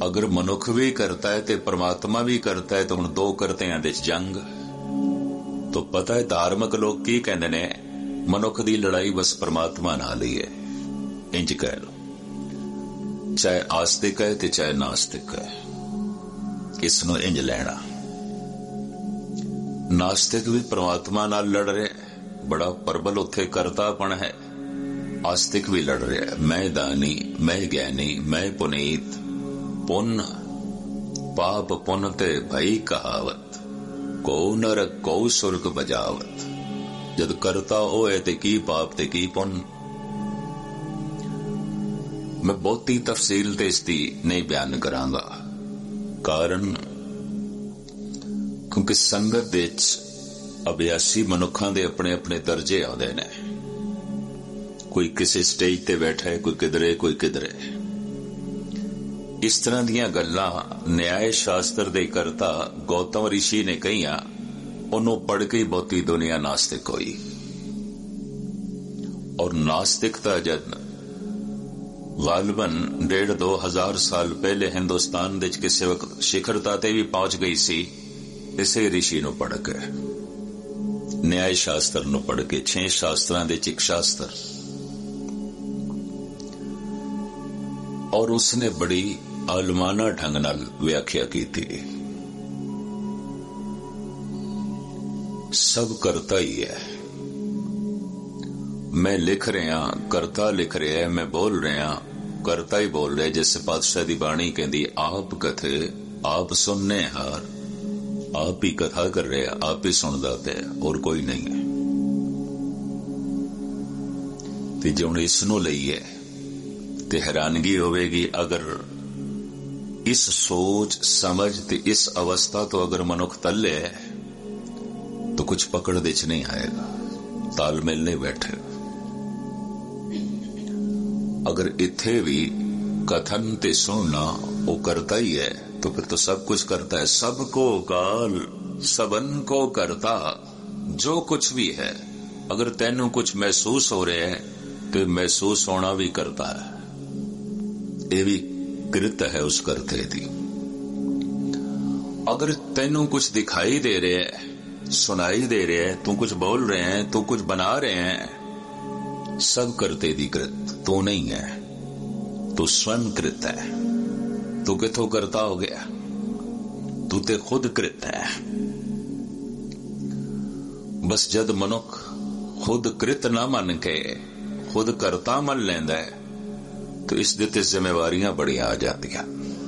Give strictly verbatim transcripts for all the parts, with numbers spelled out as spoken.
अगर मनुख भी करता है तो परमात्मा भी करता है, तो हुण दो करतियां दे जंग। तो पता है धार्मिक लोग की कहंदे ने, मनुख दी लड़ाई बस परमात्मा नाल ही है, इंज कह लो। चाहे आस्तिक है ते चाहे नास्तिक है, इसनों इंज लेना। नास्तिक भी परमात्मा नाल लड़ रहे, बड़ा प्रबल उत्थे करतापन है। आस्तिक भी लड़ रहा है, मैं दानी, मैं ज्ञानी, मैं पुनीत, पुण्य पाप पुण्य ते भई कहावत, को नरक को सुरग बजावत। जद करता होए ते की पाप ते की पुण्य। मैं बहुती तफसील ते इसकी नहीं बयान करांगा, कारण क्योंकि संगत दे अभ्यासी मनुखां दे अपने अपने दर्जे आउंदे ने। कोई किसी स्टेज ते बैठा है, कोई किधरे कोई किधरे। इस तरह दियां गल्लां न्याय शास्त्र दे करता गौतम ऋषि ने कहियां, उन्हों पढ़ के ही बहुती दुनिया नास्तिक हुई। और नास्तिकता जद गालबन डेढ़ दो हजार साल पहले हिंदुस्तान दे किसी वक्त शिखरता ते भी पहुंच गई सी, इसे ऋषि नूं पढ़ के, न्याय शास्त्र नूं पढ़ के, छे शास्त्रां दे इक शास्त्र। और उसने बड़ी आलमाना ढंग नाल व्याख्या की थी। सब करता ही है, मैं लिख रहा, करता लिख रहा है, मैं बोल रहा, करता ही बोल रहा है। जैसे पातशाह दी बाणी कहती, आप कथे आप सुनने हार, आप ही कथा कर रहे, आप ही सुनदा पे, और कोई नहीं है। ते जे हुण इसनूं लईए ते हैरानगी होवेगी, अगर इस सोच समझ ते इस अवस्था तो अगर मनुख तले है तो कुछ पकड़ दे च नहीं आएगा, तालमेल नहीं बैठे। अगर इत्थे भी कथन ते सुनना वो करता ही है, तो फिर तो सब कुछ करता है। सबको काल सबन को करता, जो कुछ भी है। अगर तेनू कुछ महसूस हो रहा है तो महसूस होना भी करता है, ये भी कृत है उस करते दी। अगर तेनू कुछ दिखाई दे रहे है, सुनाई दे रहे है, तू कुछ बोल रहे हैं, तू कुछ बना रहे हैं, सब करते दी कृत तू नहीं है, तू स्वयं कृत है। तू किथों करता हो गया, तू ते खुद कृत है। बस जद मनुख खुद कृत ना मन के खुद करता मन लेंदा है, तो इस दे ते जिम्मेवारियां बड़ी आ जांदियां।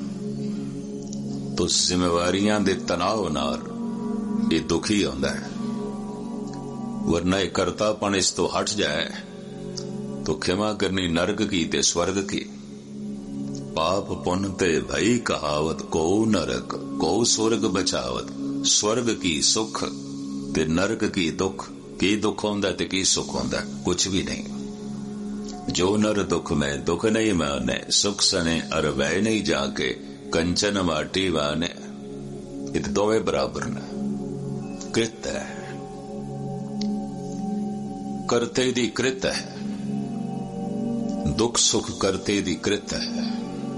तो जिम्मेवारियां दे तनाव नाल ये दुखी होंदा है। वरना ये करतापन इस तो हट जाए तो क्षमा करनी नरक की ते स्वर्ग की। पाप पुण्य ते भई कहावत, को नरक को स्वर्ग बचावत। स्वर्ग की सुख ते नरक की दुख। की दुख होंदा ते की सुख होंदा, कुछ भी नहीं। जो नर दुख में दुख नहीं माने, सुख सने अर वह नहीं जाके, कंचन माटी वाने। ये दोवे बराबर ने। कृत है, करते दी कृत है, दुख सुख करते दी कृत है।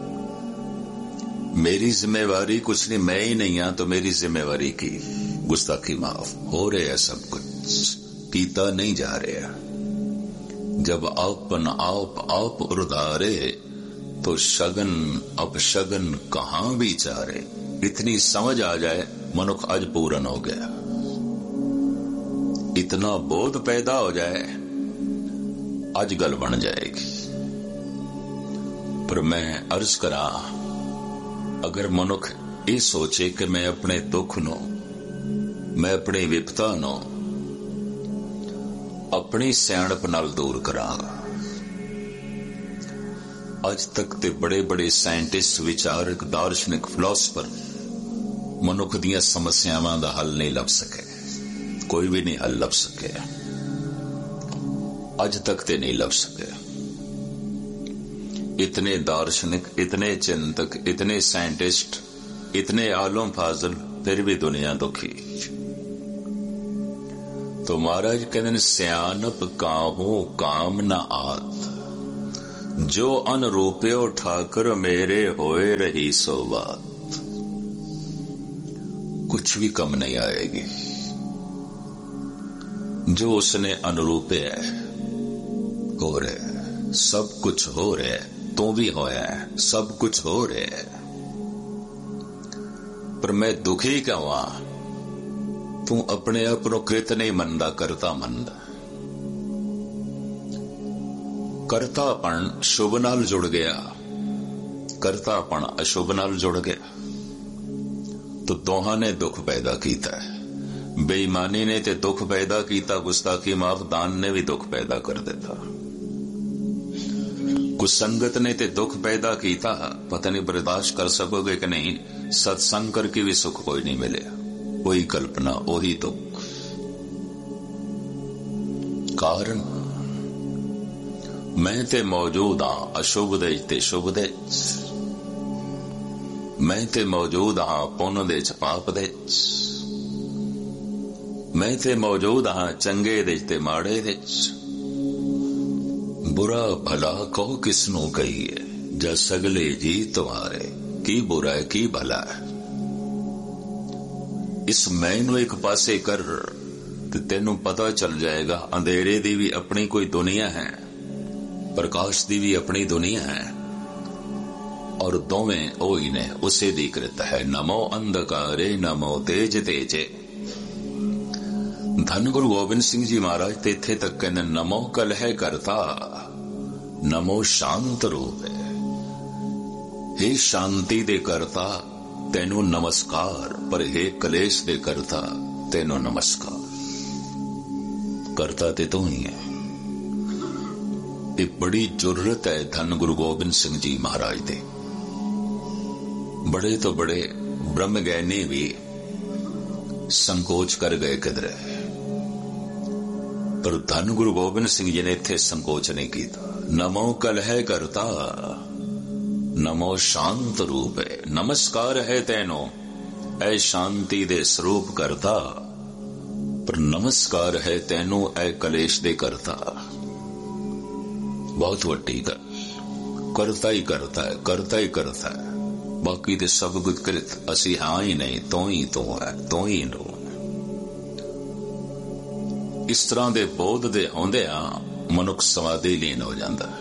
मेरी जिम्मेवारी कुछ नहीं, मैं ही नहीं आ तो मेरी जिम्मेवारी की गुस्ताखी माफ हो रहे है, सब कुछ कीता नहीं जा रहा। जब आपन आप आप उर्धारे तो शगन अपशगन कहां विचारे। इतनी समझ आ जाए मनुख आज पूर्ण हो गया। इतना बोध पैदा हो जाए आज गल बन जाएगी। पर मैं अर्ज करा, अगर मनुख ये सोचे कि मैं अपने दुख नो, मैं अपनी विपता नो अपनी सियाणप नाल दूर करांगा। अज तक ते बड़े बड़े साइंटिस्ट, विचारक, दार्शनिक, फिलोसफर मनुख दियां समस्यावां दा हल नहीं लभ सके। कोई भी नहीं हल लभ सके, अज तक ते नहीं लभ सके। इतने दार्शनिक, इतने चिंतक, इतने साइंटिस्ट, इतने आलम फाजल, फिर भी दुनिया दुखी। तो महाराज कहते हैं, सियानप काहू काम न आत। जो अनरूप्यो ठाकुर मेरे होए रही सो बात। कुछ भी कम नहीं आएगी। जो उसने अनुरूपे है हो रहे, सब कुछ हो रहे, तू भी होया है, सब कुछ हो रहे, पर मैं दुखी क्यों आ? तू अपने आप को कृत नहीं मनदा, करता मनदा। करतापन शुभ नाल जुड़ गया, करतापन अशुभ नाल जुड़ गया, तो दोहां ने दुख पैदा किया है। बेईमानी ने ते दुख पैदा किया, गुस्ताखी माफ दान ने भी दुख पैदा कर देता। कुसंगत ने ते दुख पैदा किया, पता नहीं बर्दाश्त कर सकोगे कि नहीं। सत्संग करके भी सुख कोई नहीं मिले, वही कल्पना वही दुख। कारण मैं ते मौजूद हाँ अशुभ दे ते शुभ दे, मैं ते मौजूद हाँ पुण्य दे पाप दे, मैं ते मौजूद हाँ चंगे दे ते माड़े दे। बुरा भला कहो किसनू कहिए, जा सगले जी तुम्हारे, की बुरा है की भला है। इस मैनू एक पासे कर ते तेनू पता चल जाएगा, अंधेरे दी भी अपनी कोई दुनिया है, प्रकाश दी भी अपनी दुनिया है, और दोवें ओही ने उसे दी कृत है। नमो अंधकारे नमो तेज तेजे। धन गुरु गोबिंद सिंह जी महाराज ते इत्थे तक कहने, नमो कलह करता नमो शांत रूप है। हे शांति दे करता तेनू नमस्कार, पर हे कलेश दे करता तेनू नमस्कार। करता ते तू ही है। ये बड़ी जरूरत है धन गुरु गोबिंद सिंह जी महाराज दे। बड़े तो बड़े ब्रह्म ज्ञानी भी संकोच कर गए किधरे, पर धन गुरु गोबिंद सिंह जी ने इत्थे संकोच नहीं किया। नमो कलह करता नमो शांत रूप है। नमस्कार है तेनो ऐ शांति दे स्वरूप करता, पर नमस्कार है तेनो ऐ कलेश दे करता। बहुत वड्डी गल। करता ही करता है, करता ही करता है, बाकी दे सब कुछ कृत असी हाँ ही नहीं, तो ही तो है, तो ही नो। इस तरह दे बोध दे होंदिया मनुख समाधि लीन हो जाता है।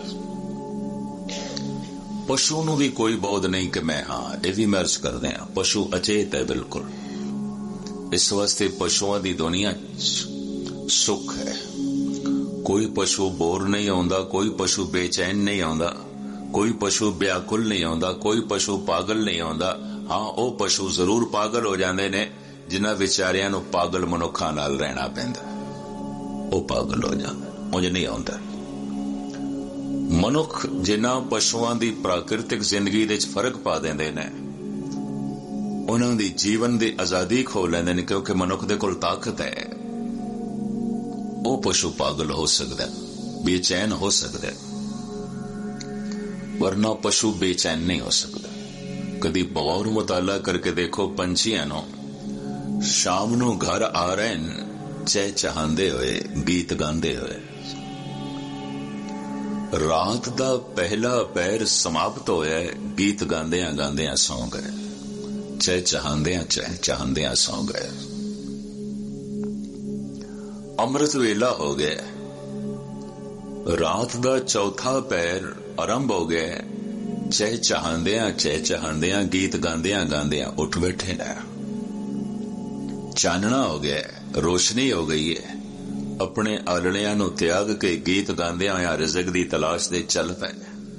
पशु नू भी कोई बोध नहीं कि मैं हाँ, ये भी मर्ज करते हैं। पशु अचेत है बिल्कुल। इस वास्ते पशुओं की दुनिया सुख है। कोई पशु बोर नहीं आंदा, कोई पशु बेचैन नहीं आंदा, कोई पशु व्याकुल नहीं आंदा, कोई पशु पागल नहीं आंदा। हाँ, वो पशु जरूर पागल हो जाते ने जिन्हां विचारियां नूं पागल मनुखां नाल रहना पैंदा, वो पागल हो जाते, उंज नहीं आंदा। मनुख जिन्हां पशुआं दी प्राकृतिक जिंदगी दे च फर्क पा देंदे ने, उन्हां दी जीवन दी आजादी खो लैंदे ने, क्योंकि मनुख दे कोल ताकत है। वो पशु पागल हो सकता है, बेचैन हो सकता है, वरना पशु बेचैन नहीं हो सकता। कदी गौर मुताला करके देखो, पंछियां नो शाम नू घर आ रहे हैं चहचहांदे हुए, गीत गांदे हुए। रात दा पहला पैर समाप्त होया, गीत गांदियां गांदियां सौ गए, चहचहांदियां चहचहांदियां सौ गए। अमृत वेला हो गया, रात दा चौथा पैर आरंभ हो गया, चहचहांदियां चहचहांदियां गीत गांदियां गांदियां उठ बैठे ना। चानना हो गया, रोशनी हो गई है। अपने आलड़ियां नूं त्याग के गीत गांदियां होया रिज़क दी तलाश दे चल पे।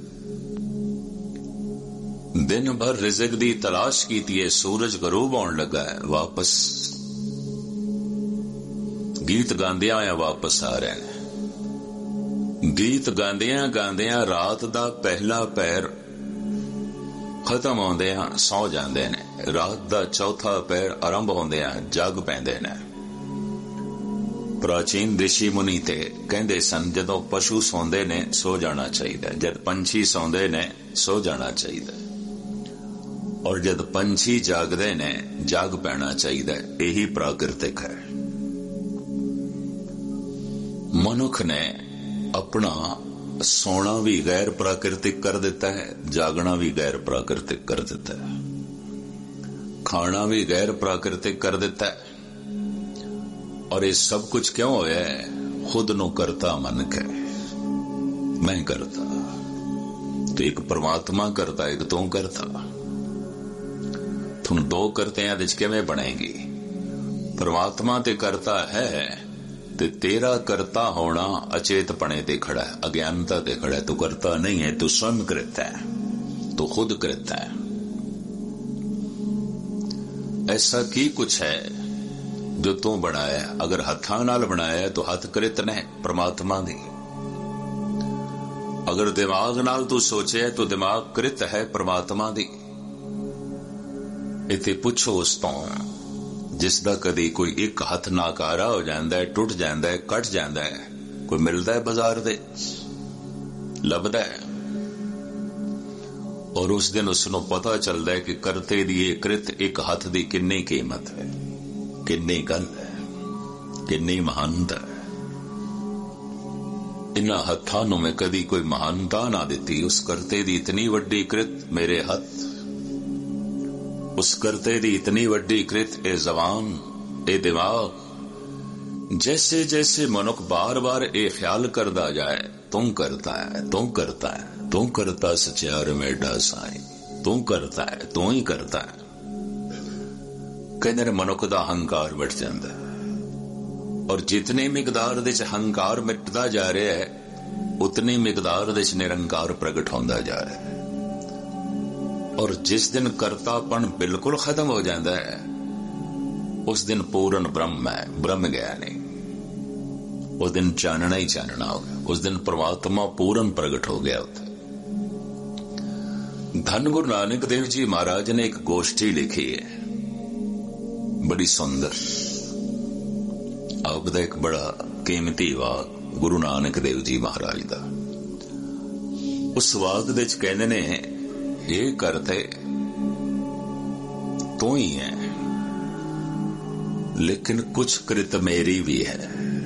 दिन भर रिज़क दी तलाश कीती है, सूरज गरूब होने लगा है, वापस गीत गांदियां होया वापस आ रहे हैं। गीत गांदियां गांदियां रात दा पहला पैर खत्म होंदियां सौ जांदे ने, रात दा चौथा पैर आरंभ होंदियां जाग पैंदे ने। प्राचीन ऋषि मुनि ते कहंदे सन, जदों पशु सौंदे ने सो जाना चाहिए, जद पंछी सौंदे ने सो जाना चाहिए, और जद पंछी जागदे ने जाग पैना चाहिए। यही प्राकृतिक है। मनुख ने अपना सोना भी गैर प्राकृतिक कर देता है, जागना भी गैर प्राकृतिक कर देता है, खाना भी गैर प्राकृतिक कर देता है। और ये सब कुछ क्यों होया है? खुद नु करता मन के, मैं करता। तो एक परमात्मा करता, एक तू करता। तुम दो करते हैं किवें बनेगी? परमात्मा ते करता है ते तेरा करता होना अचेतपने ते खड़ा है, अज्ञानता ते खड़ा है। तू करता नहीं है, तू स्वयं करता है, तू खुद करता है। ऐसा की कुछ है जो तू बनाया? अगर हत्थां नाल बनाया तो हथ कृत ने परमात्मा दी। अगर दिमाग नाल तू सोचे तो दिमाग कृत है परमात्मा दी। इत्थे पुछो उस तो जिसदा कदी कोई एक हथ नाकारा हो जाता है, टुट जाता है, कट जाता है, कोई मिलता है बाजार दे, लभदा है, और उस दिन उसनों पता चलता है कि करते दी कृत एक हथ दी किन्नी कीमत है, किन्नी गल है, किन्नी महानता है। इन्हां हत्थां नूं मैं कदी कोई महानता ना दिती। उस करते दी इतनी वड्डी कृत मेरे हथ, उस करते दी इतनी वड्डी कृत ए जबान, ए दिमाग। जैसे जैसे मनुख बार बार ए ख्याल करता जाए, तू करता है, तू करता है, तू करता सचियार मेडा साई, तू करता है, तू ही करता है, कहते मनुख दा हंकार मिट जाता है। और जितनी मिकदार दे हंकार मिटता जा रहा है, उतनी मिकदार दे निरंकार प्रगट होंदा जा रहा है। और जिस दिन करतापन बिल्कुल खत्म हो जाता है, उस दिन पूर्ण ब्रह्म है, ब्रह्म ज्ञानी। उस दिन चानना ही चानना हो गया, उस दिन परमात्मा पूर्ण प्रगट हो गया। धन गुरु नानक देव जी महाराज ने एक गोष्ठी लिखी है, बड़ी सुंदर। आपदा एक बड़ा कीमती वाक गुरु नानक देव जी महाराज दा। उस वाक दे कहने ने, ये करते तो ही है, लेकिन कुछ कृत मेरी भी है,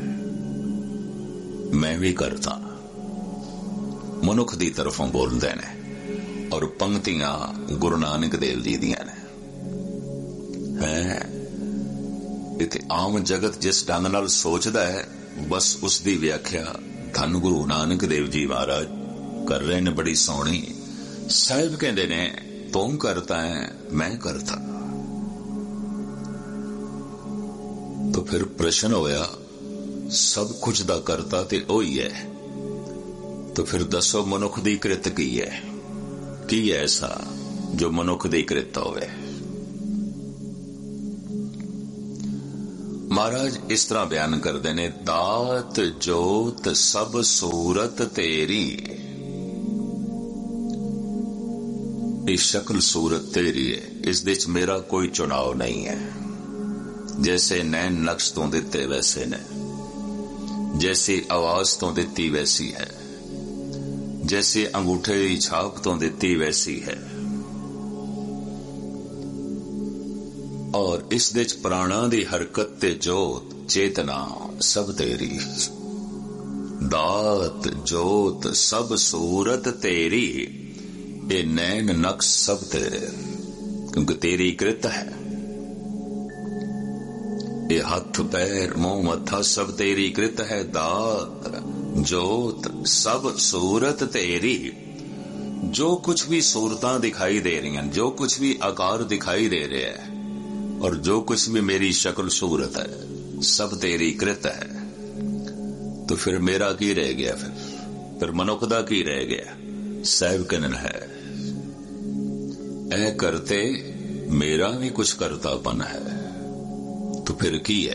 मैं भी करता। मनुख दी तरफों बोलते ने, और पंक्तियां गुरु नानक देव जी दियां ने। है इत्थे आम जगत जिस ढंग नाल सोचदा है, बस उसकी व्याख्या धन गुरु नानक देव जी महाराज कर रहे ने, बड़ी सोहनी। साहिब कहते ने, तू करता है, मैं करता। तो फिर प्रश्न होया, सब कुछ दा करता ते ओही है, तो फिर दसो मनुख दी कृत की है? की है ऐसा जो मनुख दी कृत होवे? महाराज इस तरह बयान करते ने, दात जोत सब सूरत तेरी, ये शक्ल सूरत तेरी है, इस दिच मेरा कोई चुनाव नहीं है। जैसे नैन नक्श तो दिते वैसे ने, जैसे आवाज तो दिती वैसी है, जैसे अंगूठे की छाप तो दिती वैसी है। और इस दिच प्राणा दी हरकत ते जोत चेतना सब तेरी। दात जोत सब सूरत तेरी, ये नैन नक्श सब तेरे, क्योंकि तेरी कृत है। ये हाथ पैर मुंह मत्था सब तेरी कृत है। दात जोत सब सूरत तेरी, जो कुछ भी सूरतां दिखाई दे रही हैं, जो कुछ भी आकार दिखाई दे रहे हैं, और जो कुछ भी मेरी शक्ल सूरत है, सब तेरी कृत है। तो फिर मेरा की रह गया? फिर फिर मनुख दा की रह गया? साहिब कहन है, ऐ करते मेरा भी कुछ करतापन है। तो फिर की है?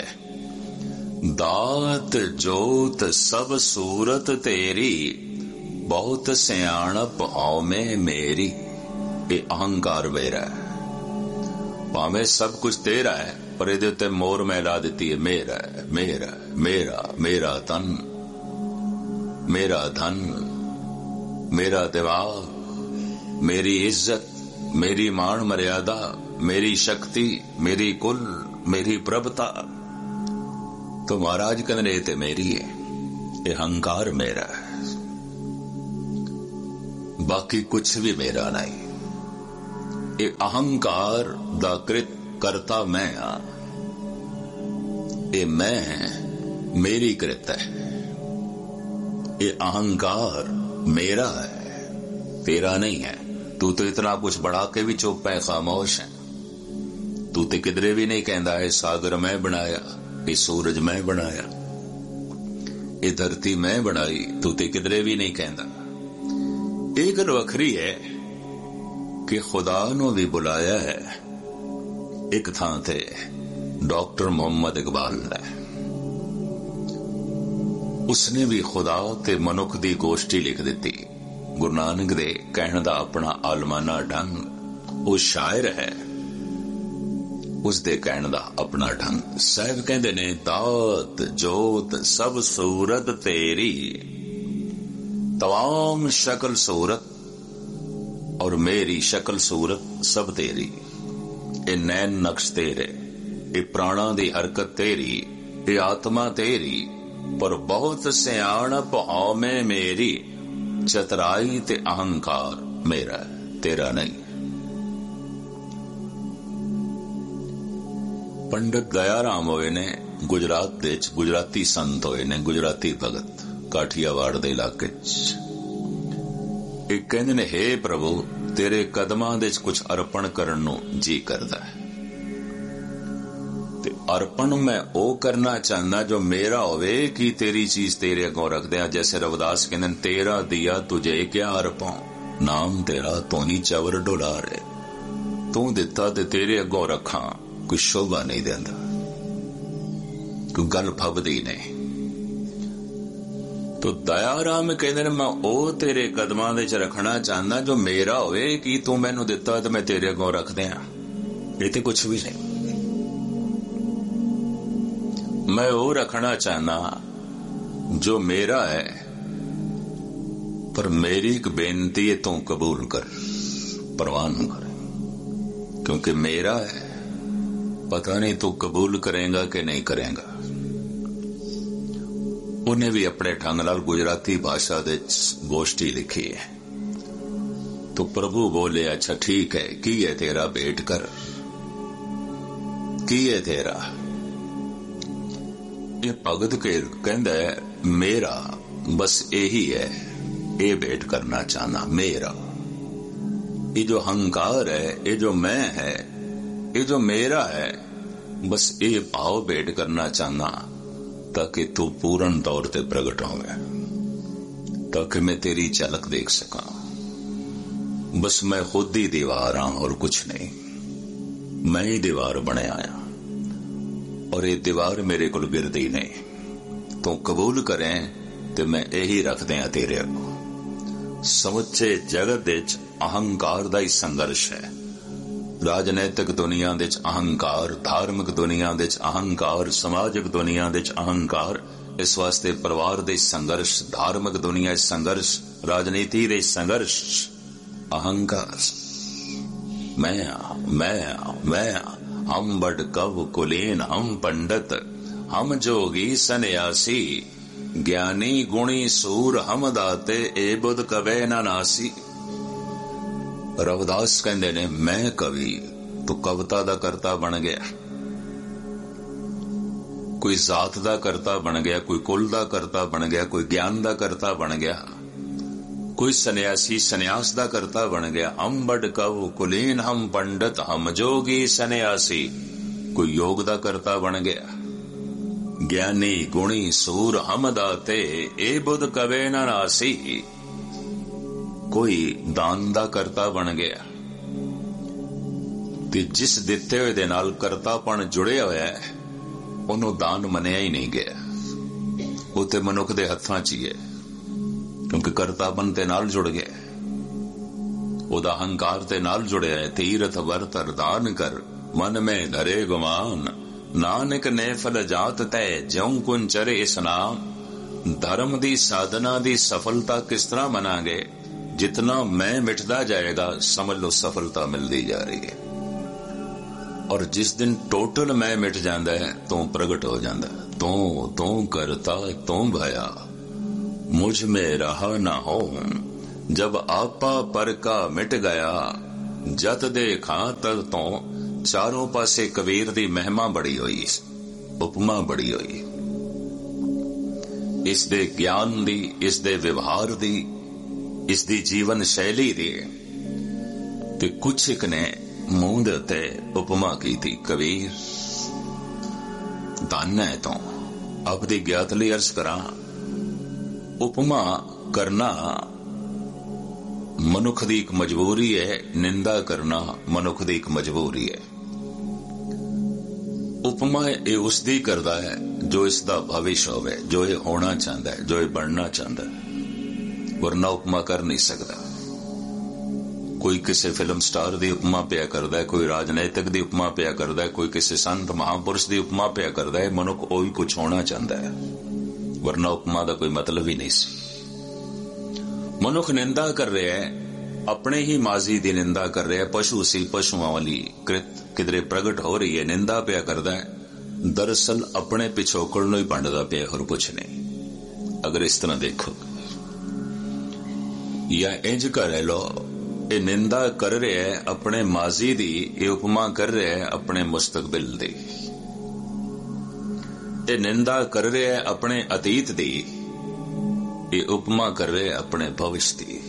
दात जोत सब सूरत तेरी, बहुत सियाणप हौमे मेरी। ये अहंकार मेरा है। भावे सब कुछ तेरा है, पर इहदे उत्ते मोर मैला दिती है, मेरा मेरा मेरा मेरा तन, मेरा धन, मेरा दिमाग, मेरी इज्जत, मेरी मान मर्यादा, मेरी शक्ति, मेरी कुल, मेरी प्रभुता। तो महाराज कहने ते मेरी है, ये अहंकार मेरा है। बाकी कुछ भी मेरा नहीं। ये अहंकार दा कृत करता मैं आ, ये मैं मेरी कृत है। ये अहंकार मेरा है, तेरा नहीं है। तू तो इतना कुछ बढ़ा के भी चुप है, खामोश है। तू तो किधरे भी नहीं कहता है सागर मैं बनाया, ये सूरज मैं बनाया, ये धरती मैं बनाई। तू तो किधरे भी नहीं कहता। एक गल वखरी है कि खुदा नू भी बुलाया है एक थां ते डॉक्टर मोहम्मद इकबाल ने। उसने भी खुदा ते मनुख दी गोष्ठी लिख दी। गुरु नानक दे कहण दा अपना आलमाना ढंग, वो शायर है, उसदे कहण दा अपना ढंग। साहब कहंदे ने दात जोत सब सूरत तेरी, तमाम शक्ल सूरत और मेरी शक्ल सूरत सब तेरी। ए नैन नक्श तेरे, ए प्राणा दी हरकत तेरी, ए आत्मा तेरी, पर बहुत सियाणप हौमे मेरी। चतराई ते अहंकार मेरा, तेरा नहीं। पंडित दयाराम होए ने गुजरात दे च गुजराती संत होए ने, गुजराती भगत काठियावाड़ दे इलाके च। एक कहंदे ने हे प्रभु तेरे कदमां दे च कुछ अर्पण करन नू जी करदा है। ते अर्पण मैं ओ करना चाहना जो मेरा होवे कि तेरी चीज तेरे अगों रख दिया। जैसे रविदास कहंदे तेरा दिया तुझे क्या अर्पां, नाम तेरा तो ही चवर डोला रे। तू दिता ते तेरे अगों रखा, कोई शोभा नहीं देंदा, कोई गल फबदी नहीं। तो दयाराम कहते ने मैं ओ तेरे कदमां दे च रखना चाहना जो मेरा होवे कि तू मैनू दिता ते मैं तेरे अगों रख दिया। ये तो कुछ भी नहीं। मैं वो रखना चाहना जो मेरा है, पर मेरी एक बेनती है तू कबूल कर, परवान कर, क्योंकि मेरा है, पता नहीं तू कबूल करेगा कि नहीं करेगा। उन्हें भी अपने ढंग नाल गुजराती भाषा दे गोष्ठी लिखी है। तो प्रभु बोले अच्छा ठीक है, की है तेरा भेंट कर, की है तेरा। ये भगत के कहंदा है मेरा बस यही है, ये भेंट करना चाहना मेरा। ये जो अहंकार है, ये जो मैं है, ये जो मेरा है, बस ये भाव भेंट करना चाहना ताकि तू पूर्ण तौर ते प्रगट होवे, ताकि मैं तेरी झलक देख सका। बस मैं खुद ही दीवार हां और कुछ नहीं। मैं ही दीवार बने आया और ये दीवार मेरे को गिरदी नहीं। तो कबूल करें तो मैं यही रख दिया तेरे अगों। समुचे जगत दे च अहंकार दा ही संघर्ष है। राजनैतिक दुनिया दे च अहंकार, धार्मिक दुनिया दे च अहंकार, समाजिक दुनिया दे च अहंकार। इस वास्ते परिवार दे संघर्ष, धार्मिक दुनिया संघर्ष, राजनीति दे संघर्ष, अहंकार। मैं मैं मैं हम बड़ कव कुलीन, हम पंडित, हम जोगी सन्यासी, ज्ञानी गुणी सूर हम दाते, ए बुध कवे ना नासी। रविदास कहंदे ने मैं कवि, तो कविता दा करता बन गया, कोई जात दा करता बन गया, कोई कुल दा करता बन गया, कोई ज्ञान दा करता बन गया, कोई सन्यासी सन्यास दा करता बन गया। हम बड़ कव कुलीन, हम पंडित, हम जोगी सन्यासी, कोई योग दा करता बन गया। ज्ञानी गुणी सूर हम दाते, ए बुध कवे ना नासी, कोई दान दा करता बन गया। ते जिस दिते हुए दे नाल करतापन जुड़े होया है, उन्हों दान मनिया ही नहीं गया। वो ते मनुख दे हत्थां च ही है, क्योंकि करतापन ते नाल जुड़ गया, ओदा अहंकार ते नाल जुड़े है। तीरथ वर्त अरदान कर, मन में धरे गुमान, नानक ने फल जात तय, ज्यों कुन चरे स्नान। धर्म दी साधना दी सफलता किस तरह मनांगे? जितना मैं मिटदा जाएगा, समझ लो सफलता मिलती जा रही है। और जिस दिन टोटल मैं मिट जाता है, तो प्रगट हो जाता है। तो तो करता तो भया, मुझ में रहा ना हो, जब आपा पर का मिट गया, जत दे खां तद तो चारों पासे कबीर दी महिमा बड़ी हुई, उपमा बड़ी हुई। इस दे ज्ञान दी, इस दे व्यवहार दी, इस दी जीवन शैली दी ते कुछ एक ने मूंह दे उत्ते उपमा की थी। कबीर धन है तो आपदी ज्ञात लई अर्ज करा, उपमा करना मनुख दी एक मजबूरी है, निंदा करना मनुख दी एक मजबूरी है। उपमा ये उसदी करदा है जो इसदा भविष्य होवे, जो ये होना चाहता है, जो ये बनना चाहता है, वरना उपमा कर नहीं सकता। कोई किसी फिल्म स्टार दी उपमा पिया करदा है, कोई राजनीतिक दी उपमा पिया करदा है, कोई किसी संत महापुरुष दी उपमा पिया करदा है। मनुख ओही कुछ होना चाहता है, वरना उपमा दा कोई मतलब ही नहीं सी। मनुख निंदा कर रहा है, अपने ही माजी दी निंदा कर रहा है। पशु सी, पशुओं वाली कृत किधरे प्रगट हो रही है, निंदा पिया करदा है। दरअसल अपने पिछोकड़ नूं ही भंडदा पिया, होर कुछ नहीं। अगर इस तरह देखो या इंज कर लो, ये निंदा कर रहे है अपने माजी दी, ये उपमा कर रहे है अपने मुस्तकबिल दी। ये निंदा कर रहे है अपने अतीत दी, ये उपमा कर रहे अपने भविष्य की।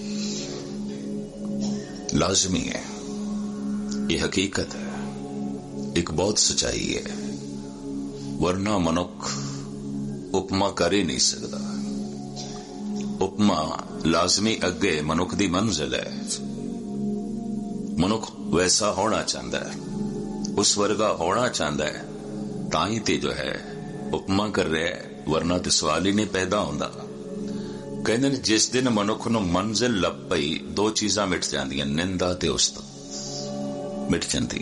लाजमी है, ये हकीकत है, एक बहुत सच्चाई है, वरना मनुख उपमा कर ही नहीं सकता। उपमा लाजमी अगे मनुख दी मंजिल है। मनुख वैसा होना चाहता है, उस वर्गा होना चाहता है, ताई ते जो है उपमा कर रहे है, वरना तो सवाल ही नहीं पैदा होता। कहते जिस दिन मनुख नूं मंजिल लभ पई, दो चीजां मिट जांदियां, निंदा ते उस्तत मिट जाती।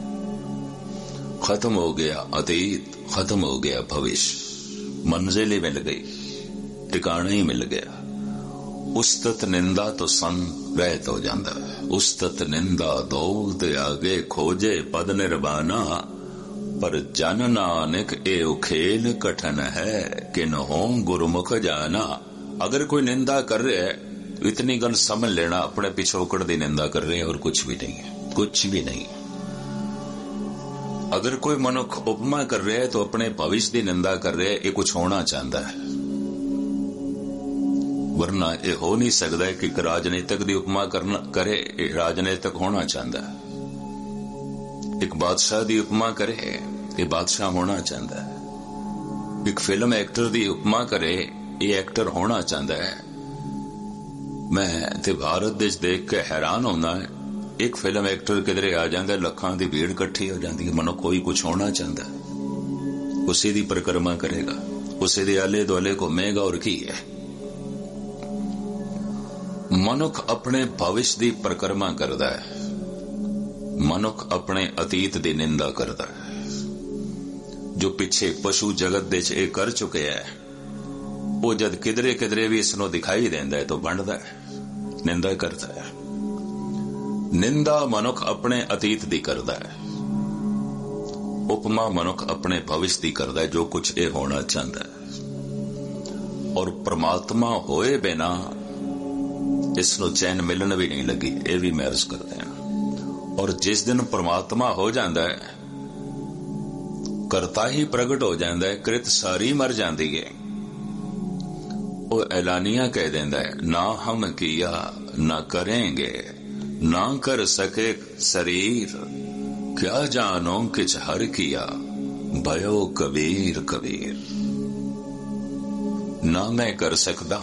खत्म हो गया अतीत, खत्म हो गया भविष्य, मंजिल ही मिल गई, ठिकाना ही मिल गया। उस्तत निंदा तो सन रहत हो जाता है। उस्तत निंदा दोग दे आगे खोजे पद निर्वाणा, पर जन नानक ए खेल कठन है, कि न हो गुरुमुख जाना। अगर कोई निंदा कर रहे है, इतनी गल समझ लेना, अपने पिछोकड़ दी निंदा कर रहे हैं और कुछ भी नहीं है, कुछ भी नहीं। अगर कोई मनुख उपमा कर रहे है तो अपने भविष्य की निंदा कर रहे है, ये कुछ होना चाहता है, वरना ये हो नहीं सकता है कि राजनीतिक की उपमा करना करे, राजनीतिक होना चाहता है। एक बादशाह की उपमा करे, ये बादशाह होना चाहता है। एक फिल्म एक्टर की उपमा करे, ये एक्टर होना चाहता है। मैं ते भारत देश देख के हैरान होना है, एक फिल्म एक्टर किधरे आ जाता है, लखां की भीड़ इकट्ठी हो जाती है। मनो कोई कुछ होना चाहता है, उसी की परिक्रमा करेगा, उसी के आले दुआले घूमेगा, और की है। मनुख अपने भविष्य की परिक्रमा करता है, मनुख अपने अतीत की निंदा करता है। जो पिछे पशु जगत दे च कर चुके है, वो जद किधरे किधरे भी इसनों दिखाई देंदा है तो बनता है, निंदा करता है। निंदा मनुख अपने अतीत की करता है, उपमा मनुख अपने भविष्य की करता है, जो कुछ ये होना चाहता है। और परमात्मा होए बिना इसनों चैन मिलन भी नहीं लगी, ये भी मैं अर्ज करते हैं। और जिस दिन परमात्मा हो जाता है, करता ही प्रगट हो जाता है, कृत सारी मर जाती है, वो ऐलानिया कह देता है, ना हम किया ना करेंगे, ना कर सके शरीर, क्या जानो किछ हर किया, भयो कबीर कबीर। ना मैं कर सकता,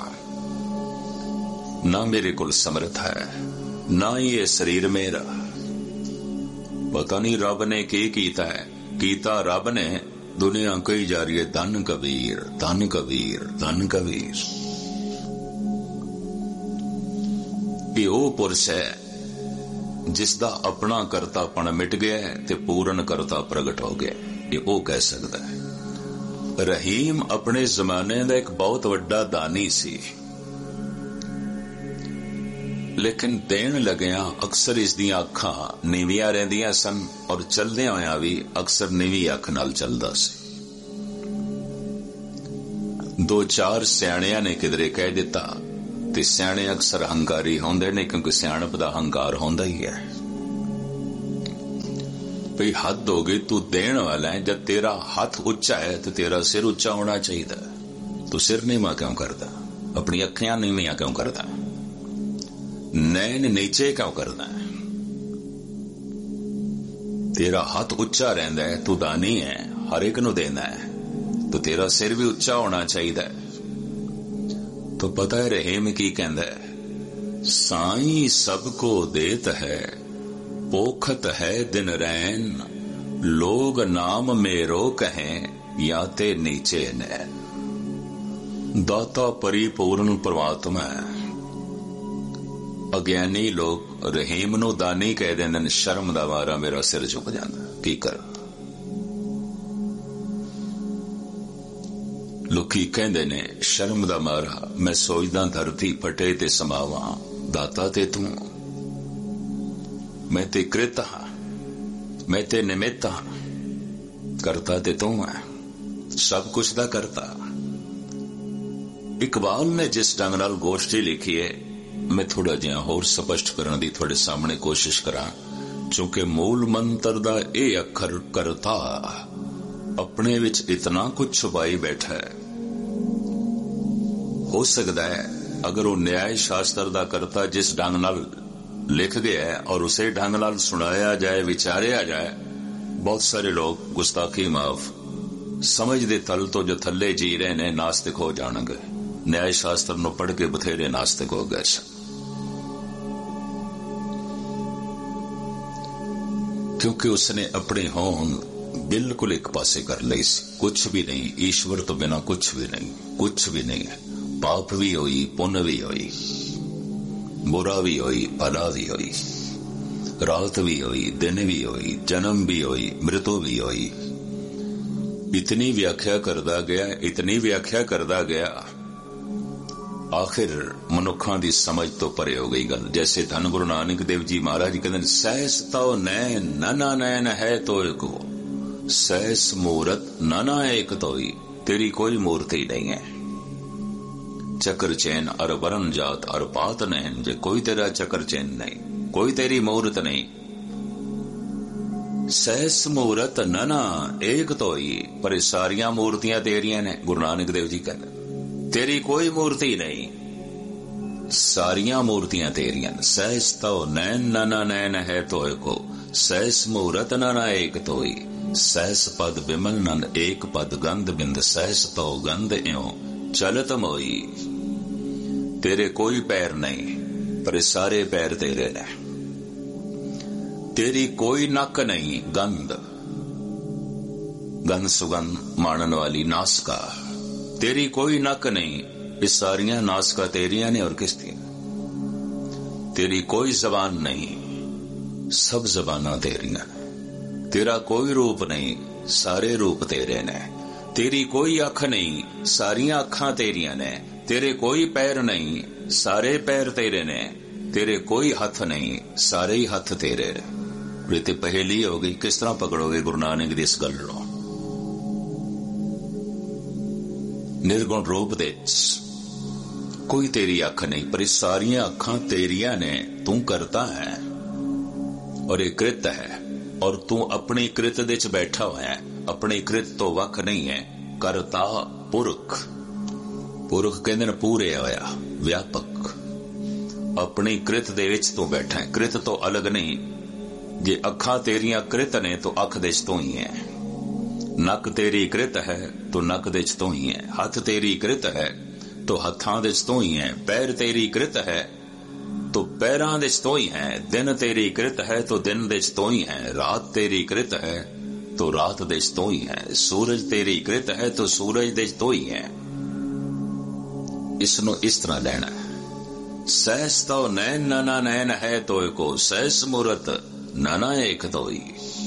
ना मेरे को समर्थ है, ना ये शरीर मेरा। पता नहीं रब ने की कीता है, कीता रब ने, दुनिया कही जा रही है धन कबीर, धन कबीर, धन कबीर। ये वो पुरुष है जिसदा अपना करतापन मिट गया है ते पूर्ण करता प्रगट हो गया, ये वो कह सकता है। रहीम अपने जमाने का एक बहुत वड्डा दानी सी, लेकिन देन लग्या अक्सर इसदियां अखां नीवियां रहिंदियां सन, और चलदियां होया भी अक्सर नीवी अख नाल चलदा सी। दो चार सियाणियां ने किधरे कह दिता ते सियाणे अक्सर हंकारी होंदे ने, क्योंकि सियाणप दा हंकार होंदा ही है। भई हद हो गई, तू देण वाला है। जब तेरा हाथ उच्चा है तो तेरा सिर उच्चा होना चाहिए। तू सिर नीवा क्यों करता? अपनी अखियां नीवियां क्यों करता? नैन नीचे क्यों करता है? तेरा हाथ उच्चा रहिंदा है, तू दानी है, हर एक नूं देंदा है, तो तेरा सिर भी उच्चा होना चाहिए। तो पता है रहीम की कहंदा है, साईं सबको देत है, पोखत है दिन रैन, लोग नाम मेरो कहें या ते नीचे नैन। दाता परिपूर्ण परमात्मा है। अज्ञानी लोग रहीम नूं दानी कह देंदे, शर्म दा मारा मेरा सिर झुक जांदा। की कर? लोकी कहंदे ने शर्म दा मारा मैं सोचदा धरती फटे ते समावा, दाता ते तू, मैं ते कृत हां, मैं ते निमित्त हां, करता ते तू है, सब कुछ दा करता। इकबाल ने जिस ढंग नाल गोष्ठी लिखी है, मैं थोड़ा जिहा होर स्पष्ट करने दी थोड़े सामने कोशिश करा, क्योंकि मूल मंत्र दा ये अखर करता अपने विच इतना कुछ छुपाई बैठा है। हो सकता है अगर वो न्याय शास्त्र दा करता जिस ढंग नाल लिख गया है और उसे ढंग नाल सुनाया जाए, विचारिया जाए, बहुत सारे लोग गुस्ताखी माफ समझ दे तल तो जो थले जी रहे ने नास्तिक हो जाणगे। न्याय शास्त्र नूं पढ़ के बथेरे नास्तिक हो गए। क्योंकि उसने अपनी होंद बिल्कुल एक पासे कर ली सी। कुछ भी नहीं, ईश्वर तो बिना कुछ भी नहीं, कुछ भी नहीं है। पाप भी होई, पुण्य भी होई, बुरा भी होई, भला भी होई, रात भी होई, दिन भी होई, जन्म भी होई, मृत्यु भी होई। इतनी व्याख्या करदा गया, इतनी व्याख्या करदा गया, आखिर मनुखा की समझ तो परे हो गई गल। जैसे धन गुरु नानक देव जी महाराज कहते हैं, सहस तो नैन नाना नैन है तो एक हो, सहस मूरत नाना एक तो ही, तेरी कोई मूर्ति नहीं है। चक्र चैन अर वरण जात अर पात नैन, जे कोई तेरा चक्र चैन नहीं, कोई तेरी मूर्त नहीं। सहस मूरत नाना एक तो ही, पर सारिया मूर्तियां तेरिया ने। गुरु नानक देव जी कहते तेरी कोई मूर्ति नहीं, सारिया मूर्तियां तेरिया। सहस तो नैन नाना नैन है तो एको, सहस मूरत नाना एक तो ही, सहस पद विमल नंद एक पद गंध बिंद, सहस तो गंध इं चलत मोई। तेरे कोई पैर नहीं, पर सारे पैर तेरे ने। तेरी कोई नक नहीं, गंध गंध सुगंध मानन वाली नासका। तेरी कोई नक नहीं, इस सारियां नासका तेरिया ने और किसकी। तेरी कोई जबान नहीं, सब जबाना तेरिया। तेरा कोई रूप नहीं, सारे रूप तेरे ने। तेरी कोई अख नहीं, सारियां अखां तेरिया ने। तेरे कोई पैर नहीं, सारे पैर तेरे ने। तेरे कोई हथ नहीं, सारे ही हथ तेरे। रीति पहेली हो गई, किस तरह पकड़ोगे गुरु नानक दी इस गल नूं? निर्गुण रूप दे कोई तेरी अख नहीं, पर इस सारियां अखां तेरिया ने। तू करता है और ये कृत है, और तू अपनी कृत दे च बैठा हुआ है, अपनी कृत तो वख नहीं है। करता पुरख, पुरख कहंदे ने पूरे होया, व्यापक। अपनी कृत दे विच तू बैठा है, कृत तो अलग नहीं। जे अखां तेरियां कृत ने तो अख दे च तू ही है। नक तेरी कृत है तो नक दे च तू ही है। हथ तेरी कृत है तो हथां दे च तू ही है। पैर तेरी कृत है तो पैरां दे च तू ही है। दिन तेरी कृत है तो दिन दे च तू ही है। रात तेरी कृत है तो रात दे च तू ही है। सूरज तेरी कृत है तो सूरज दे च तू ही है। इसनों इस तरह लेना है। सहस तो नैन नाना नैन है तो एको, सहस मूरत नाना एक तो ही।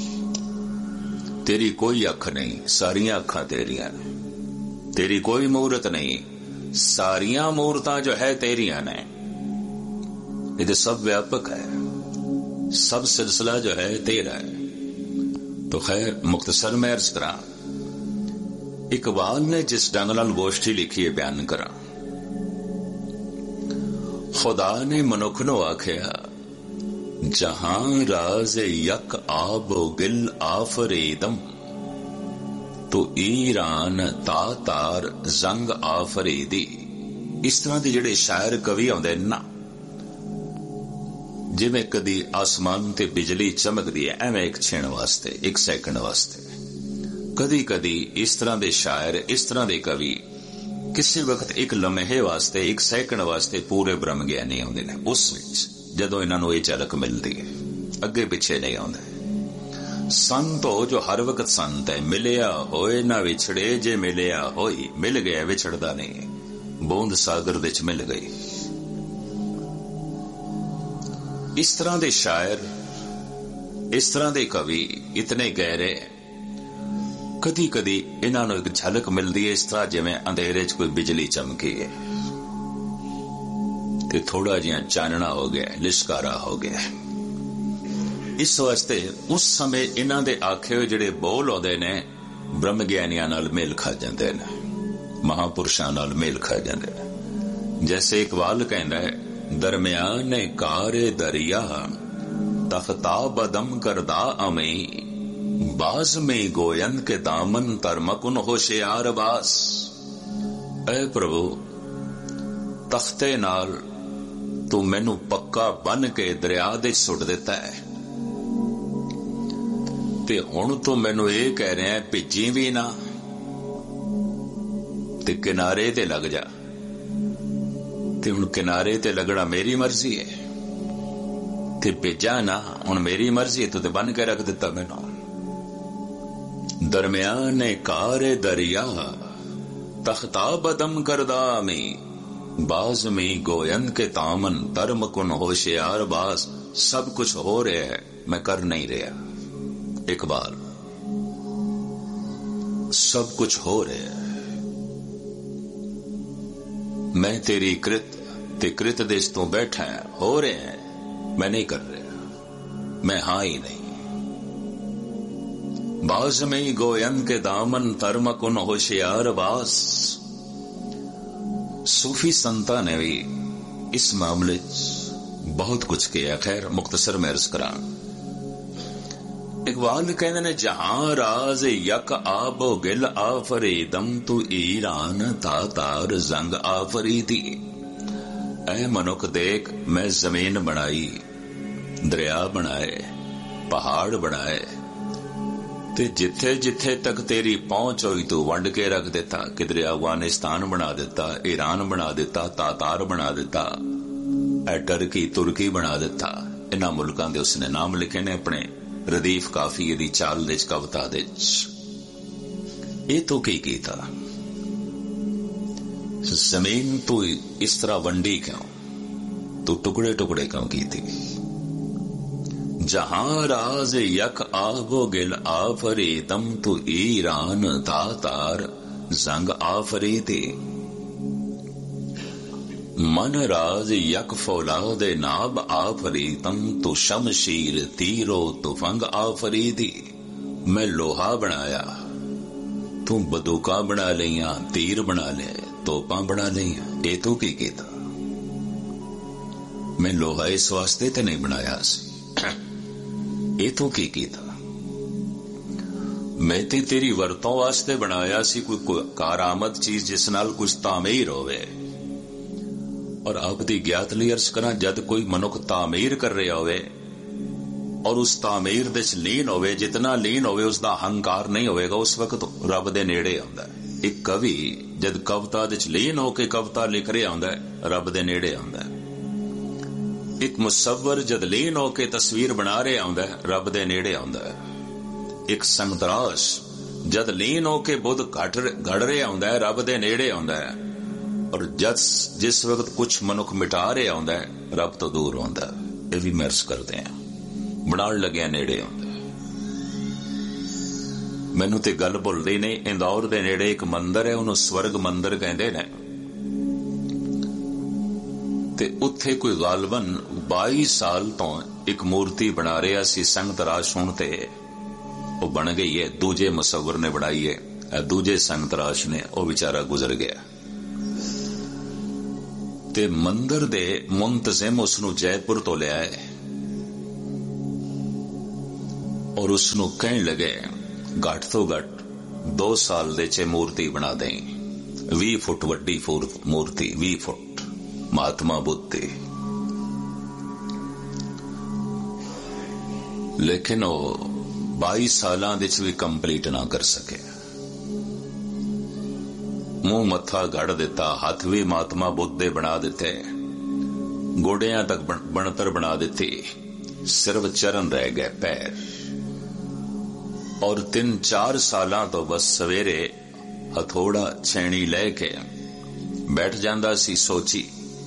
तेरी कोई अख नहीं, सारियां अखां तेरियां ने। तेरी कोई मूरत नहीं, सारियां मूर्तां जो है तेरियां ने। ये सब व्यापक है, सब सिलसिला जो है तेरा है। तो खैर मुख्तसर में अर्ज करा, इकबाल ने जिस ढंग नाल गोष्ठी लिखी है बयान करा, खुदा ने मनुख नूं आखिया, जहां राज यक आबो गिल आफरीदम तो ईरान तातार जंग आफरीदी। इस तरह के जिहड़े शायर कवि आउंदे ना, जिवें कदी आसमान ते बिजली चमकदी है एवें एक छिण वास्ते, एक सैकंड वास्ते। कदी कदी इस तरह के शायर, इस तरह के कवि किसी वक्त एक लम्हे वास्ते, एक सैकंड वास्ते पूरे ब्रह्म ज्ञानी आउंदे ने। उस विच जदों इन्हां नूं इह झलक मिलदी है, अगे पिछे नहीं आउंदे। संत हो जो हर वक्त संत है, मिलिया होए ना विछड़े, जे मिलिया होई मिल गया विछड़दा नहीं, बूंद सागर विच मिल गई। इस तरह के शायर, इस तरह के कवि इतने गहरे, कदी कदी इन्हां नूं एक झलक मिलती है इस तरह जिवें अंधेरे च कोई बिजली चमकी है ते थोड़ा जिहा चानना हो गया, लिशकारा हो गया। इस वास्ते उस समय इन्हां दे आखे होए जिहड़े बोल आउंदे ने ब्रह्म ज्ञानियां नाल मेल खा जांदे ने, महापुरुषां नाल मेल खा जांदे ने। जैसे इकबाल कहंदा है, दरमियाने कारे दरिया तख्ता बदम करदा अमी, बाज में गोयन के दामन तरमकुन होशियार बास। ऐ प्रभु, तख्ते नाल तू मैनू पक्का बन के दरिया दे सुट दिता है, ते हुण तू मैनू ये कह रहा है भिजी भी ना ते किनारे ते लग जा। ते हुण किनारे ते लगना मेरी मर्जी है, ते भिजा ना हुण मेरी मर्जी है, तू ते बन के रख दिता मैनू। दरमियाने कारे दरिया तख्ता बदम करदामी, बाज में गोयन के तामन तरमकुन होशियार बास। सब कुछ हो रहा है, मैं कर नहीं रहा। इकबाल, सब कुछ हो रहा है, मैं तेरी कृत ते कृत देश तो बैठा है, हो रहे हैं, मैं नहीं कर रहा, मैं हां ही नहीं। बाज में गोयन के दामन तरमकुन होशियार बास। सूफी संतां ने भी इस मामले बहुत कुछ किया। खैर मुख्तसर में अर्ज करा, इकबाल कहते ने, जहां राज यक आबो गिल आफरीदम तू ईरान तातार जंग आफरीदी। ऐ मनुख देख, मैं जमीन बनाई, दरिया बनाए, पहाड़ बनाए, ते जिथे जिथे तक तेरी पहुंच हुई तू वंड के रख देता। किधरे अफगानिस्तान बना देता, ईरान बना देता, तातार बना देता, ए टर्की तुर्की बना देता। इन्हां मुल्कां दे उसने नाम लिखे ने अपने रदीफ काफिये दी चाल दे कविता दे। ये तो की कीता? जमीन तू इस तरह वंडी क्यों, तू टुकड़े टुकड़े क्यों की थी? जहां राज यक आगो गिल आफरीदम तू ईरान तातार जंग आफरीदी। मन राज यक फौलादे नाब आफरीदम तू शमशीर तीरो तुफंग आफरीदी। मैं लोहा बनाया, तू बंदूका बना लिया, तीर बना ले, तोपा बना लिया। ये तू की कीता? मैं लोहा इस वास्ते ते नहीं बनाया सी, ये तू की कीता? मैं ते तेरी वरतों वास्ते बनाया सी, कोई, कोई कारामद चीज जिस नाल कुछ तामीर होवे। और आप दी ज्ञात लई अर्ज करा, जद कोई मनुख तामीर कर रहा होवे और उस तामीर दे लीन होवे, जितना लीन होवे उसका हंकार नहीं होवेगा, उस वक्त रब दे नेड़े आउंदा है। एक कवि जद कविता दे लीन होके कविता लिख रहा आउंदा है, रब दे नेड़े आउंदा है। एक मुसव्वर जद लीन होके तस्वीर बना रहा आउंदा है, रब दे नेड़े आउंदा है। एक संतराश जद लीन होके बुद्ध घड़ रहा आउंदा है, रब दे नेड़े आउंदा है। और जद जिस वक्त कुछ मनुख मिटा रहा आउंदा है, रब तो दूर आउंदा है। ये भी महर्स करते हैं, बनाण लग्या नेड़े आउंदा है। मैनू ते गल भुलदी नहीं, इंदौर दे नेड़े एक मंदिर है, उन्होंने स्वर्ग मंदिर कहते ने। ते उत्थे कोई गालबन बाईस साल तो एक मूर्ति बना रहा सी, संग तराश होण ते वो बन गई है, दूजे मुसव्वर ने बनाई है, दूजे संग तराश ने, वो बेचारा गुजर गया। ते मंदिर दे मुंतजिम उसनू जयपुर तो लिया है और उसनू कहन लगे घट तो घट दो साल दे च मूर्ति बना दें, भी फुट वड्डी मूर्ति, भी फुट महात्मा बुद्ध दी। लेकिन वो बाईस सालां दे च भी कंप्लीट ना कर सके। मुंह मत्था गड़ दिता, हाथ भी महात्मा बुद्ध दे बना दिते, गोडियां तक बनतर बना दी, सिर्फ चरण रह गए, पैर। और तीन चार सालां तो बस सवेरे हथौड़ा छैणी लेके बैठ जांदा सी सोची,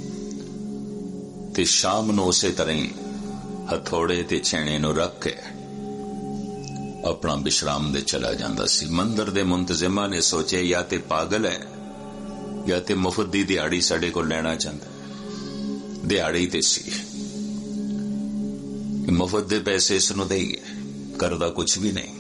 ते शाम नूं उसे तरह ही हथौड़े ते छैणे नूं रख के अपना विश्राम दे चला जांदा सी। मंदिर दे मुंतजिमा ने सोचे या ते पागल है या ते मुफ्त दी दिहाड़ी साडे को लेना चाहता। दिहाड़ी ते सी, मुफ्त दे पैसे इसनूं देईए, करदा कुछ भी नहीं।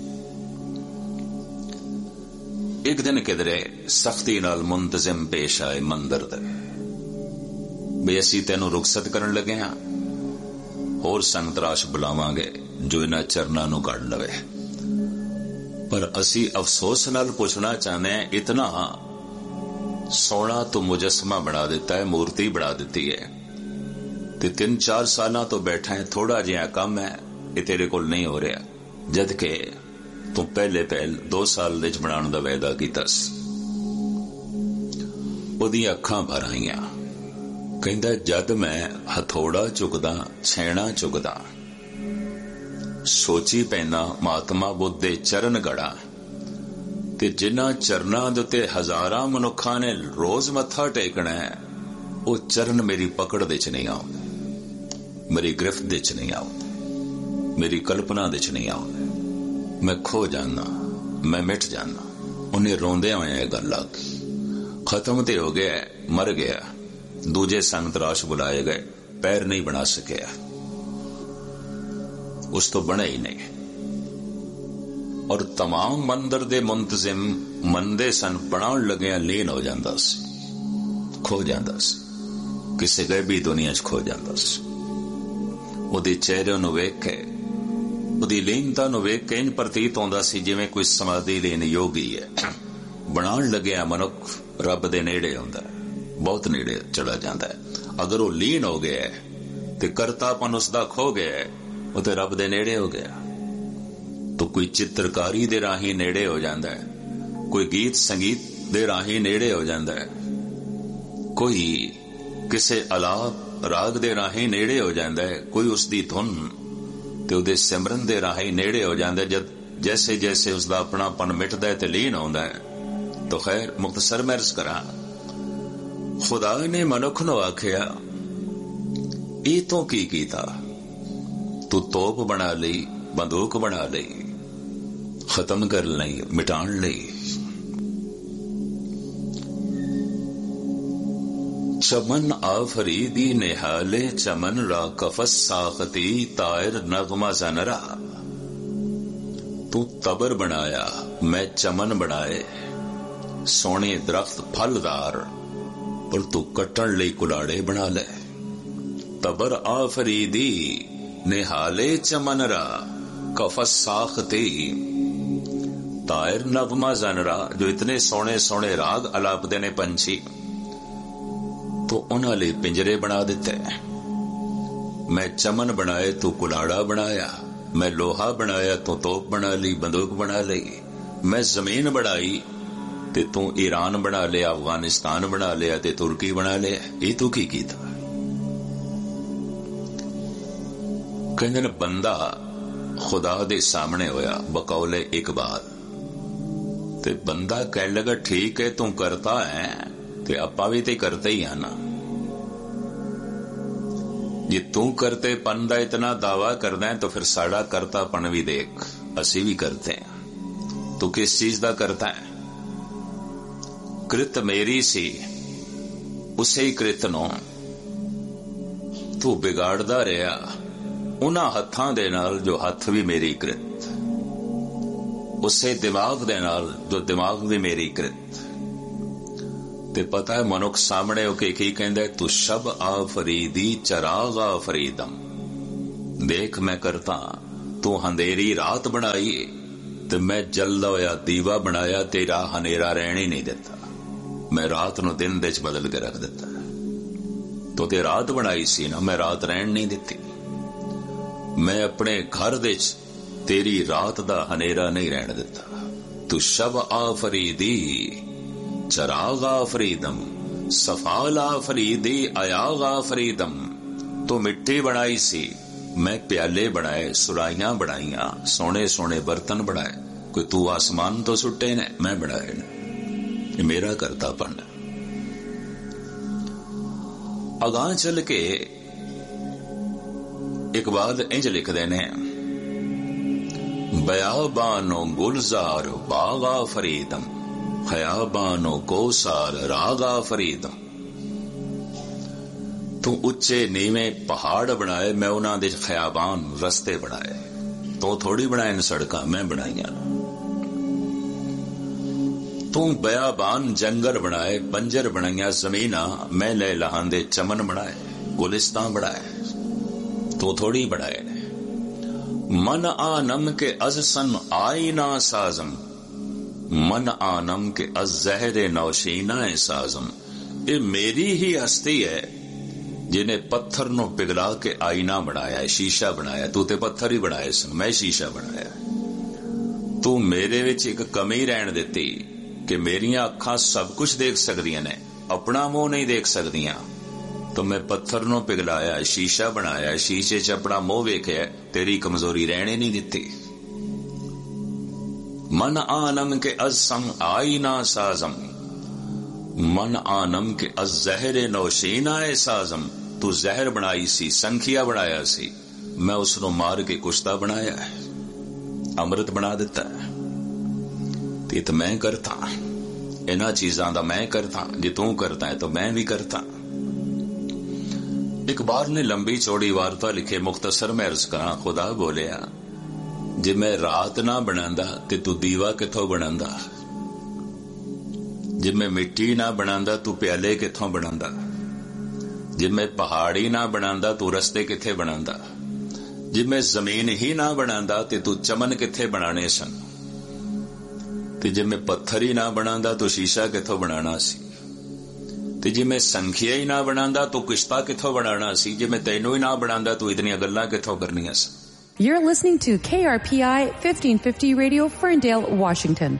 एक दिन किधरे सख्ती नाल मुंतजिम पेश आए मंदिर दे, भी असी तेनू रुखसत करन लगे हां, होर संगतराश बुलावांगे जो इन्हां चरनां नूं गढ़ लवे। पर असी अफसोस नाल पुछना चाहते हैं, इतना सोना तो मुजस्मा बना दिता है, मूर्ति बना दी है, ते तीन चार साल तो बैठा है, थोड़ा जिहा कम है, ये तेरे कोल नहीं हो रहा, जदकि तू पहले पहल दो साल विच बनाने दा वायदा कीता सी। ओदी अखां भर आईयां, कहंदा जद मैं हथौड़ा चुकदा, छैणा चुकदा, सोची पैना महात्मा बुद्ध दे चरण गड़ा, ते जिन्हां चरनां दे उत्ते हजारां मनुखां ने रोज मत्था टेकना है, वो चरण मेरी पकड़ दे च नहीं आउंदे, मेरी गिरफ्त दे च नहीं आउंदे, मेरी कल्पना दे च नहीं आउंदे। मैं खो जाना, मैं मिट जाना। उन्हें रोंदे होए गल आख, खत्म ते हो गया, मर गया। दूजे संगतराश बुलाए गए, पैर नहीं बना सके, उस तो बने ही नहीं। और तमाम मंदिर दे मुंतजिम मंदे सन, बनाउण लगे लीन हो जांदा सी, खो जांदा सी, किसी गैबी दुनिया च खो जांदा सी। उहदे चेहरे नूं वेख के, उहदी लीनता नूं वेख के इंज प्रतीत होंदा सी जिवें कोई समाधि लीन योगी है। बनाउण लग्या मनुख रब दे नेड़े हुंदा है, बहुत नेड़े चला जाता है। अगर वो लीन हो गया तो करतापन उसका खो गया, वो तो रब दे नेड़े हो गया। तो कोई चित्रकारी दे राही नेड़े हो जाता है, कोई गीत संगीत दे राही नेड़े हो जाता है, कोई किसे अलाप राग दे राही नेड़े हो जाता है, कोई उसकी धुन ते उहदे सिमरन दे राही नेड़े हो जाता है। जब जैसे जैसे उसका अपनापन मिटदा है ते लीन होंदा है। तो खैर मुख्तसर मैं अर्ज करा, खुदा ने मनुख नूं आखिया, ई तो की कीता, तू तोप बना लई, बंदूक बना लई, खत्म कर लई, मिटाण लई। चमन आफरीदी निहाले चमन रा कफस साखती तायर नगमा जनरा। तू तबर बनाया, मैं चमन बनाए, सोने दरख्त फलदार, पर तू कट्टण लई कुलाड़े बना ले। तबर आफरीदी निहाले चमन रा कफस साखती तायर नगमा जनरा। जो इतने सोने सोने राग अलापदे ने पंछी, तो उन्हां लई पिंजरे बना दिते। मैं चमन बनाए तू कुलाड़ा बनाया, मैं लोहा बनाया तू तोप बना ली, बंदूक बना ली। मैं जमीन बनाई ते तू ईरान बना लिया, अफगानिस्तान बना लिया ते तुर्की बना लिया। ये तू की कीता? कहंदे ने बंदा खुदा दे सामने होया बकौले इकबाल, ते बंदा कह लगा ठीक है तू करता है ते अपा भी ते करते ही है ना। जे तू करते पन दा इतना दावा करना है तो फिर साड़ा करतापन भी देख, असी भी करते हैं। तू किस चीज दा करता है? कृत मेरी सी, उसे ही कृत नो तू बिगाड़दा रहा उन्हां हत्थां दे नाल जो हथ भी मेरी कृत, उसे दिमाग दे नाल जो दिमाग भी मेरी कृत। ते पता है मनुख सामने होके की कहंदा, तू शब आफरीदी चराग आफरीदम। देख मैं करता, तू अंधेरी रात बनाई ते मैं जलदा होया दीवा बनाया, तेरा हनेरा रहन ही नहीं दिता। मैं रात नूं दिन दे च बदल के रख दिता। तो ते रात बनाई सी ना, मैं रात रहन नहीं दिती। मैं अपने घर दे च तेरी रात दा हनेरा नहीं रहन दिता। तू शब आफरीदी चराग आफरीदम, सफाल आफरीदी अयाग आफरीदम। तो मिट्टी बनाई सी, मैं प्याले बनाए, सुराइयां बनाइया, सोने सोने बर्तन बनाए। कोई तू आसमान तो सुट्टे ने, मैं बनाए ने। ये मेरा करतापन है। अगां चल के इकबाल इंज लिखदे ने, बयाबानो गुलजार बागा फरीदम, खयाबानो कोसार रागा फरीदम। तू उच्चे नीवे पहाड़ बनाए, मैं उन्हां दे खयाबान रस्ते बनाए। तो थोड़ी बनाए सड़कां, मैं बनाईयां। तू बयाबान जंगल बनाए, बंजर बनाइया जमीना, मैं ले लहांदे चमन बनाए, गुलिस्तान बनाए। तो थोड़ी बनाए ने। मन आनम के अज सन आईना साजम, मन आनम के अज जहरे नौशीना साजम। ये मेरी ही हस्ती है जिन्हें पत्थर नो पिघला के आईना बनाया है, शीशा बनाया। तू ते पत्थर ही बनाए सन, मैं शीशा बनाया। तू मेरे विच एक कमी रहन दिती कि मेरियां अखां सब कुछ देख सकदियां ने, अपना मुंह नहीं देख सकदियां। तो मैं पत्थर नो पिघलाया, शीशा बनाया, शीशे च अपना मुंह वेख्या, तेरी कमजोरी रहने नहीं दिती। मन आनम के अज संग आईना साजम, मन आनम के अज जहरे नौशीना साजम। तू जहर बनाई सी, संखिया बनाया सी, मैं उसनों मार के कुश्ता बनाया है, अमृत बना दिता है। ते तो मैं करता, इन्हां चीजां दा मैं करता। जे तू करता है तो मैं भी करता। इकबाल ने लंबी चौड़ी वार्ता लिखे, मुख्तसर में अर्ज करा। खुदा बोलिया, जे मैं रात ना बनांदा ते तू दीवा किथों बनांदा? जे मैं मिट्टी ना बनांदा तू प्याले किथों बनांदा? जे मैं पहाड़ी ना बनांदा तू रस्ते किथे बनांदा? जे मैं जमीन ही ना बनांदा ते तू चमन किथे बनाने सन? ते जे मैं पत्थर ही ना बनांदा तो शीशा किथों बनाना सी? ते जे मैं संखिया ही ना बनांदा तो किश्ता किथों बनाना सी? जे मैं तैनू ही ना बनांदा तो इतनी गल्लां किथों करनियां सी? You're listening to K R P I fifteen fifty Radio, Ferndale, Washington.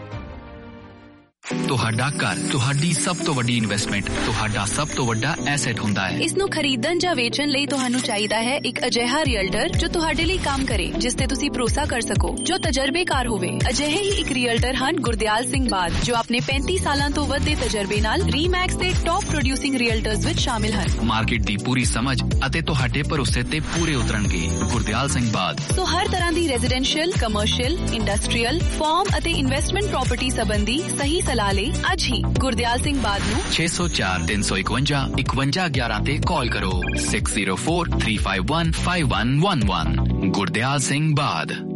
ਤੁਹਾਡਾ ਘਰ ਤੁਹਾਡੀ ਸਭ ਤੋਂ ਵੱਡੀ ਇਨਵੈਸਟਮੈਂਟ, ਤੁਹਾਡਾ ਸਭ ਤੋਂ ਵੱਡਾ ਐਸੈਟ ਹੁੰਦਾ ਹੈ। ਇਸ ਨੂੰ ਖਰੀਦਣ ਜਾਂ ਵੇਚਣ ਲਈ ਤੁਹਾਨੂੰ ਚਾਹੀਦਾ ਹੈ ਇੱਕ ਅਜਿਹਾ ਰੀਅਲਟਰ ਜੋ ਤੁਹਾਡੇ ਲਈ ਕੰਮ ਕਰੇ, ਜਿਸ ਤੇ ਤੁਸੀਂ ਭਰੋਸਾ ਕਰ ਸਕੋ, ਜੋ ਤਜਰਬੇਕਾਰ ਹੋਵੇ। ਅਜਿਹੇ ਹੀ ਇੱਕ ਰੀਅਲਟਰ ਹਨ ਗੁਰਦਿਆਲ ਸਿੰਘ ਬਾਦ, ਜੋ ਆਪਣੇ ਪੈਂਤੀ ਸਾਲਾਂ ਤੋਂ ਵੱਧ ਦੇ ਤਜਰਬੇ ਨਾਲ ਰੀਮੈਕਸ ਦੇ ਟੌਪ ਪ੍ਰੋਡਿਊਸਿੰਗ ਰੀਅਲਟਰਸ ਵਿੱਚ ਸ਼ਾਮਿਲ ਹਨ। ਮਾਰਕੀਟ ਦੀ ਪੂਰੀ ਸਮਝ ਅਤੇ ਤੁਹਾਡੇ ਭਰੋਸੇ ਤੇ ਪੂਰੇ ਉਤਰਨਗੇ। ਗੁਰਦਿਆਲ ਸਿੰਘ ਬਾਦ। ਸੋ ਹਰ ਤਰ੍ਹਾਂ ਦੀ ਰੈਜ਼ੀਡੈਂਸ਼ੀਅਲ, ਕਮਰਸ਼ੀਅਲ, ਇੰਡਸਟਰੀਅਲ, ਫਾਰਮ ਅਤੇ ਇਨਵੈਸਟਮੈਂਟ ਪ੍ਰਾਪਰਟੀ ਸੰਬੰਧੀ ਸਹੀ ਸਲਾਹ ਲਈ ਅੱਜ ਹੀ ਗੁਰਦਿਆਲ ਸਿੰਘ ਬਾਦ ਨੂੰ ਛੇ ਸੌ ਚਾਰ ਤਿੰਨ ਸੌ ਇਕਵੰਜਾ ਇਕਵੰਜਾ ਗਿਆਰਾਂ ਤੇ ਕਾਲ ਕਰੋ। Six zero four three five one five one one one. Gurdial Singh ਬਾਦ।